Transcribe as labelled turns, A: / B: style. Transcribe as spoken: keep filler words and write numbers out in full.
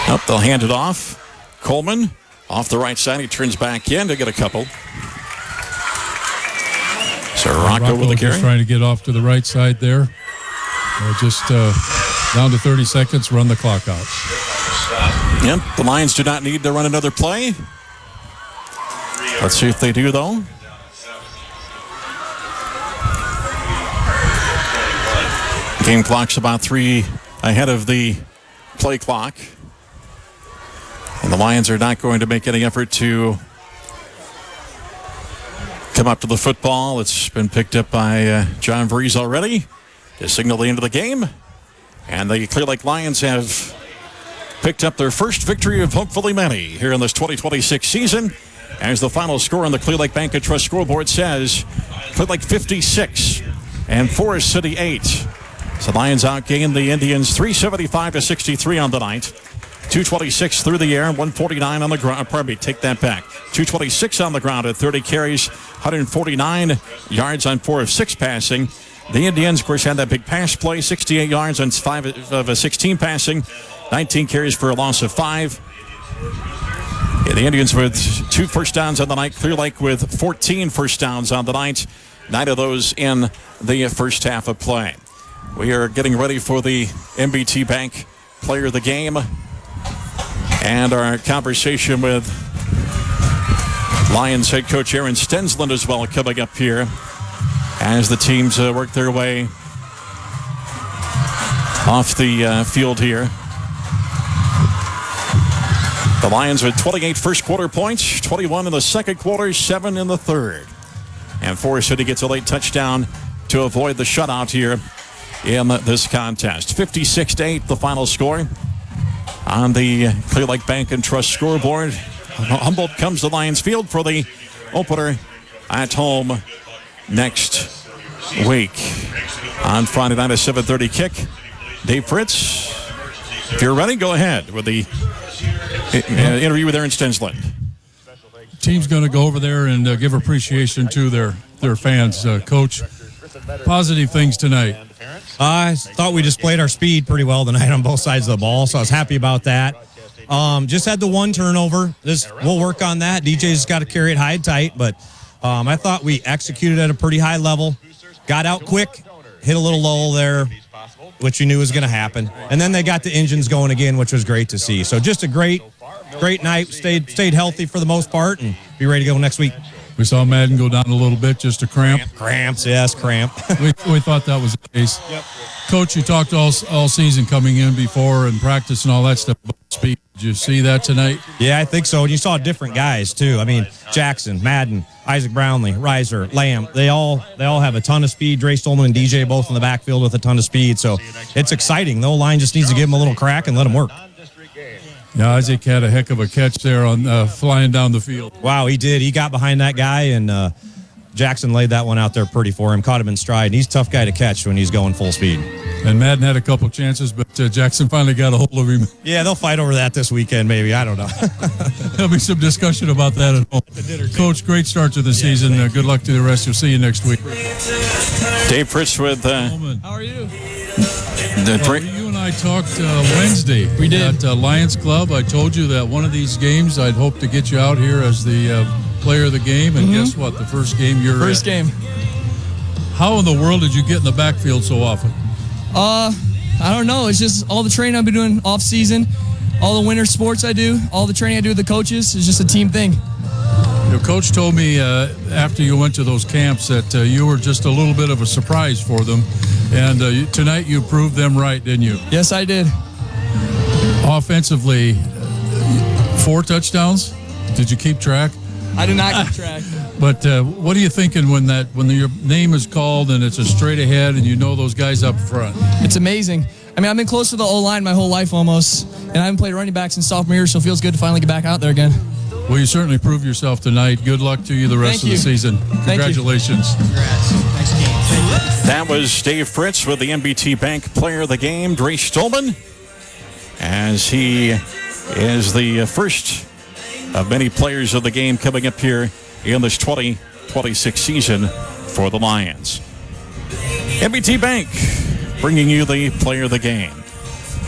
A: Up, they'll hand it off. Coleman off the right side. He turns back in to get a couple. So Rocco, Rocco with the carry.
B: Just trying to get off to the right side there. Uh, just uh, down to thirty seconds, run the clock out.
A: Yep, the Lions do not need to run another play. Let's see if they do, though. Game clock's about three ahead of the play clock. And the Lions are not going to make any effort to come up to the football. It's been picked up by uh, John Vreese already to signal the end of the game. And the Clear Lake Lions have picked up their first victory of hopefully many here in this twenty twenty-six season. As the final score on the Clear Lake Bank and Trust scoreboard says, Clear Lake fifty-six and Forest City eight. So Lions outgained the Indians three seventy-five to sixty-three on the night. two twenty-six through the air, one forty-nine on the ground. Pardon me, take that back. two twenty-six on the ground at thirty carries, one forty-nine yards on four of six passing. The Indians, of course, had that big pass play, sixty-eight yards on five of sixteen passing, nineteen carries for a loss of five. Yeah, the Indians with two first downs on the night. Clear Lake with fourteen first downs on the night. Nine of those in the first half of play. We are getting ready for the M B T Bank Player of the Game. And our conversation with Lions head coach Aaron Stensland as well coming up here as the teams uh, work their way off the uh, field here. The Lions with twenty-eight first quarter points, twenty-one in the second quarter, seven in the third. And Forest City gets a late touchdown to avoid the shutout here in this contest. fifty-six to eight the final score on the Clear Lake Bank and Trust scoreboard. Humboldt comes to Lions Field for the opener at home next week on Friday night, a seven thirty kick. Dave Fritz, if you're ready, go ahead with the uh, interview with Aaron Stensland.
B: Team's going to go over there and uh, give appreciation to their, their fans. Uh, Coach, positive things tonight.
C: Uh, I thought we displayed our speed pretty well tonight on both sides of the ball, so I was happy about that. Um, just had the one turnover. This we'll work on that. D J's got to carry it high and tight, but um, I thought we executed at a pretty high level. Got out quick, hit a little lull there, which you knew was going to happen. And then they got the engines going again, which was great to see. So just a great, great night. Stayed stayed healthy for the most part, and be ready to go next week.
B: We saw Madden go down a little bit, just a cramp.
C: Cramps, yes, cramp.
B: we, we thought that was the case. Yep. Coach, you talked all all season coming in before and practice and all that stuff about speed. Did you see that tonight?
C: Yeah, I think so. And you saw different guys, too. I mean, Jackson, Madden, Isaac Brownlee, Reiser, Lamb, they all they all have a ton of speed. Dre Stolman and D J both in the backfield with a ton of speed. So it's exciting. The O-line just needs to give them a little crack and let them work.
B: Yeah, Isaac had a heck of a catch there on uh, flying down the field.
C: Wow, he did. He got behind that guy, and uh, Jackson laid that one out there pretty for him. Caught him in stride. And he's a tough guy to catch when he's going full speed.
B: And Madden had a couple chances, but uh, Jackson finally got a hold of him.
C: Yeah, they'll fight over that this weekend, maybe. I don't know.
B: There'll be some discussion about that at home. Coach, great start to the yeah, season. Uh, good luck to the rest. We'll see you next week.
A: Dave Fritz with... Uh,
B: How are you?
A: The
B: well, you and I talked uh, Wednesday. We did. At uh, Lions Club. I told you that one of these games I'd hope to get you out here as the uh, player of the game. And mm-hmm. guess what? The first game you're
D: First
B: at.
D: game.
B: How in the world did you get in the backfield so often?
D: Uh, I don't know. It's just all the training I've been doing off season, all the winter sports I do, all the training I do with the coaches. It's just a team thing.
B: Your coach told me uh, after you went to those camps that uh, you were just a little bit of a surprise for them. And uh, you, tonight you proved them right, didn't you?
D: Yes, I did.
B: Offensively, four touchdowns. Did you keep track?
D: I did not keep track.
B: But uh, what are you thinking when that when your name is called and it's a straight ahead and you know those guys up front?
D: It's amazing. I mean, I've been close to the O-line my whole life almost, and I haven't played running back since sophomore year, so it feels good to finally get back out there again.
B: Well, you certainly proved yourself tonight. Good luck to you the rest
D: Thank
B: of
D: you.
B: the season. Congratulations.
D: Congrats. Nice game.
A: That was Dave Fritz with the M B T Bank Player of the Game, Dre Stolman, as he is the first of many players of the game coming up here in this twenty twenty-six season for the Lions. M B T Bank bringing you the Player of the Game.